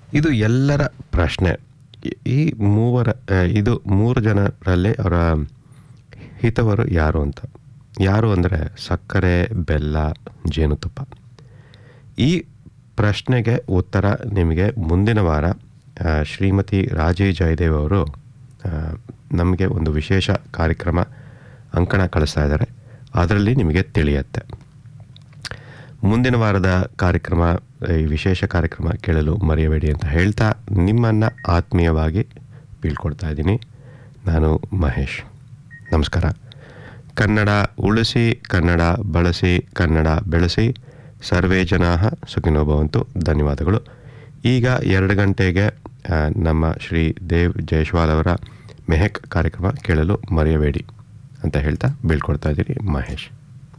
ಇದು ಎಲ್ಲರ ಪ್ರಶ್ನೆ. ಈ ಮೂವರ ಇದು 3 ಜನರಲ್ಲಿ ಅವರ ಹಿತವರು ಯಾರು ಅಂತ. ಯಾರು ಅಂದರೆ ಸಕ್ಕರೆ, ಬೆಲ್ಲ, ಜೇನುತುಪ್ಪ. ಈ ಪ್ರಶ್ನೆಗೆ ಉತ್ತರ ನಿಮಗೆ ಮುಂದಿನ ವಾರ ಶ್ರೀಮತಿ ರಾಜಿ ಜಯದೇವ್ ಅವರು ನಮಗೆ ಒಂದು ವಿಶೇಷ ಕಾರ್ಯಕ್ರಮ ಅಂಕಣ ಕಳಿಸ್ತಾ ಇದ್ದಾರೆ. ಅದರಲ್ಲಿ ನಿಮಗೆ ತಿಳಿಯುತ್ತೆ. ಮುಂದಿನ ವಾರದ ಕಾರ್ಯಕ್ರಮ, ಈ ವಿಶೇಷ ಕಾರ್ಯಕ್ರಮ ಕೇಳಲು ಮರೆಯಬೇಡಿ ಅಂತ ಹೇಳ್ತಾ ನಿಮ್ಮನ್ನು ಆತ್ಮೀಯವಾಗಿ ಬೀಳ್ಕೊಡ್ತಾ ಇದ್ದೀನಿ. ನಾನು ಮಹೇಶ್. ನಮಸ್ಕಾರ. ಕನ್ನಡ ಉಳಿಸಿ, ಕನ್ನಡ ಬಳಸಿ, ಕನ್ನಡ ಬೆಳೆಸಿ. ಸರ್ವೇ ಜನಾಃ ಸುಖಿನೋ ಭವಂತು. ಧನ್ಯವಾದಗಳು. ಈಗ 2 ಗಂಟೆಗೆ ನಮ್ಮ ಶ್ರೀ ದೇವ್ ಜೈಸ್ವಾಲ್ ಅವರ ಮೆಹಕ್ ಕಾರ್ಯಕ್ರಮ ಕೇಳಲು ಮರೆಯಬೇಡಿ ಅಂತ ಹೇಳ್ತಾ ಬೀಳ್ಕೊಡ್ತಾ ಇದ್ದೀನಿ. ಮಹೇಶ್.